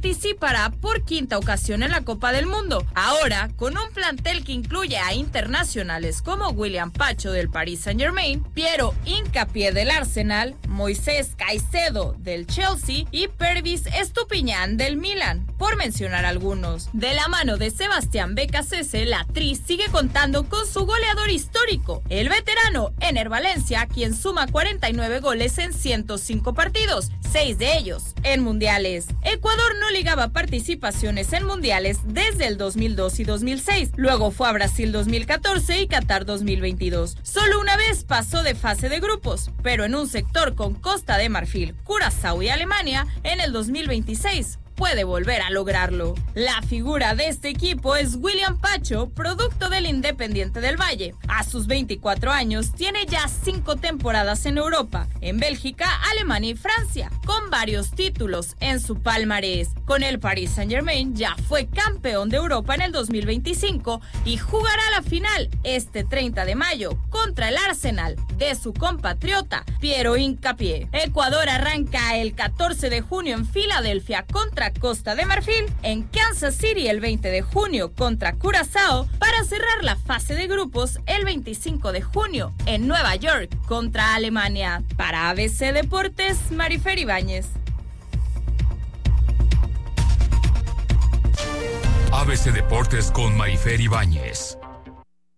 participará por quinta ocasión en la Copa del Mundo, ahora con un plantel que incluye a internacionales como William Pacho del Paris Saint-Germain, Piero Hincapié del Arsenal, Moisés Caicedo del Chelsea y Pervis Estupiñán del Milan, por mencionar algunos. De la mano de Sebastián Becasese, la Tri sigue contando con su goleador histórico, el veterano Ener Valencia, quien suma 49 goles en 105 partidos, 6 de ellos en mundiales. Ecuador no ligaba participaciones en mundiales desde el 2002 y 2006, luego fue a Brasil 2014 y Qatar 2022. Solo una vez pasó de fase de grupos, pero en un sector con Costa de Marfil, Curazao y Alemania en el 2026. Puede volver a lograrlo. La figura de este equipo es William Pacho, producto del Independiente del Valle. A sus 24 años tiene ya 5 temporadas en Europa, en Bélgica, Alemania y Francia, con varios títulos en su palmarés. Con el Paris Saint-Germain ya fue campeón de Europa en el 2025 y jugará la final este 30 de mayo contra el Arsenal de su compatriota Piero Hincapié. Ecuador arranca el 14 de junio en Filadelfia contra Costa de Marfil, en Kansas City el 20 de junio contra Curazao, para cerrar la fase de grupos el 25 de junio en Nueva York contra Alemania. Para ABC Deportes, Marifer Ibáñez. ABC Deportes con Marifer Ibáñez.